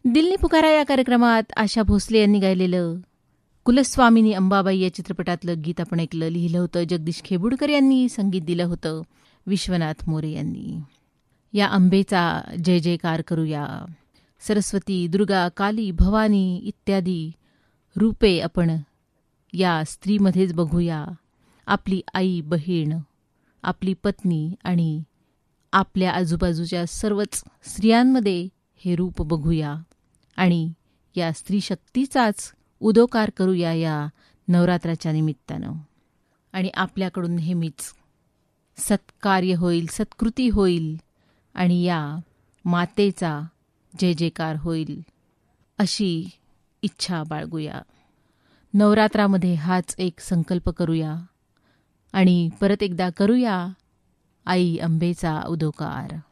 दिल ने पुकारा या कार्यक्रमात आशा भोसले यांनी गायलेलं कुलस्वामिनी अंबाबाई या चित्रपटातलं गीत आपण ऐकलं. लिहिलं होतं जगदीश खेबुडकर यांनी, संगीत दिलं होतं विश्वनाथ मोरे यांनी. या अंबेचा जय जयकार करूया. सरस्वती, दुर्गा, काली, भवानी इत्यादी रूपे आपण या स्त्रीमध्येच बघूया. आपली आई, बहीण, आपली पत्नी आणि आपल्या आजूबाजूच्या सर्वच स्त्रियांमध्ये हे रूप बघूया आणि या स्त्री शक्तीचाच उदोकार करूया या नवरात्राच्या निमित्तानं. आणि आपल्याकडून नेहमीच सत्कार्य होईल, सत्कृती होईल आणि या मातेचा जय जयकार होईल अशी इच्छा बाळगूया. नवरात्रामध्ये हाच एक संकल्प करूया आणि परत एकदा करूया आई अंबेचा उदोकार.